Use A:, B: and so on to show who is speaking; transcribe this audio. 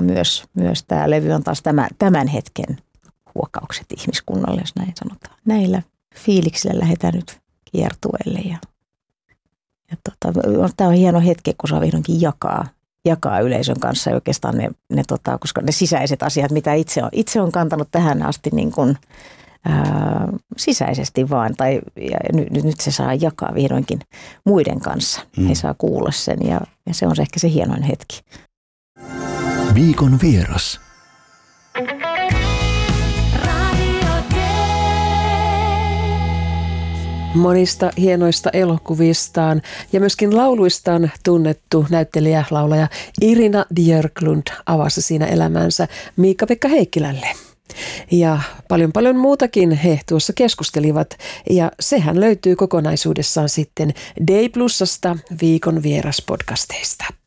A: myös tämä levy on taas tämän hetken huokaukset ihmiskunnalle, jos näin sanotaan. Näillä fiiliksillä lähdetään nyt kiertueelle ja tämä on hieno hetki, kun saa vihdoinkin jakaa yleisön kanssa oikeastaan koska ne sisäiset asiat, mitä itse on kantanut tähän asti niin kuin, sisäisesti vaan, ja nyt se saa jakaa vihdoinkin muiden kanssa. He saa kuulla sen ja se on ehkä se hienoin hetki.
B: Viikon vieras.
C: Monista hienoista elokuvistaan ja myöskin lauluistaan tunnettu näyttelijä, laulaja Irina Björklund avasi siinä elämänsä Miikka-Pekka Heikkilälle. Ja paljon muutakin he tuossa keskustelivat ja sehän löytyy kokonaisuudessaan sitten Day Plusasta Viikon vieras podcasteista.